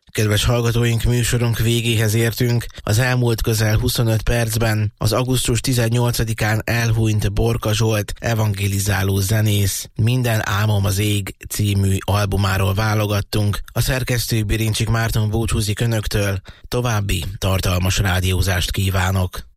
Kedves hallgatóink, műsorunk végéhez értünk. Az elmúlt közel 25 percben az augusztus 18-án elhunyt Borka Zsolt evangelizáló zenész Minden álmom az ég című albumáról válogattunk. A szerkesztő Birincsik Márton búcsúzik önöktől, további tartalmas rádiózást kívánok.